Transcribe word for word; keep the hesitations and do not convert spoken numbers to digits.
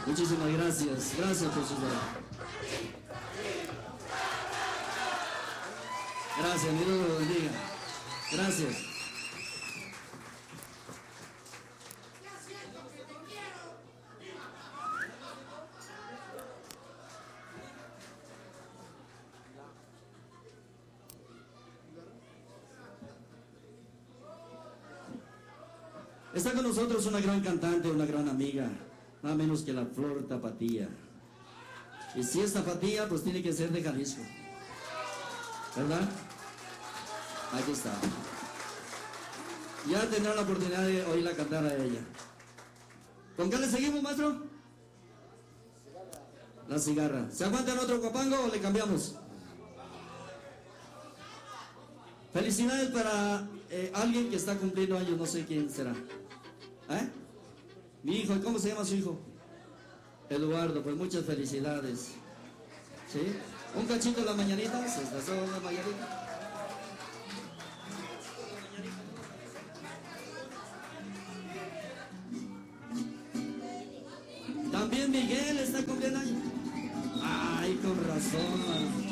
Muchísimas gracias, gracias por su verdad. Gracias, mi Dios lo bendiga. Gracias. Está con nosotros una gran cantante, una gran amiga, nada menos que la Flor Tapatía. Y si es Tapatía, pues tiene que ser de Jalisco, ¿verdad? Aquí está. Ya tendrán la oportunidad de oírla cantar a ella. ¿Con qué le seguimos, maestro? La cigarra. ¿Se aguanta en otro copango o le cambiamos? Felicidades para eh, alguien que está cumpliendo años, no sé quién será. ¿Eh? Mi hijo, ¿cómo se llama su hijo? Eduardo, pues muchas felicidades. ¿Sí? Un cachito de las mañanitas, estas son las mañanitas. También Miguel está cumpliendo años. Ay, con razón.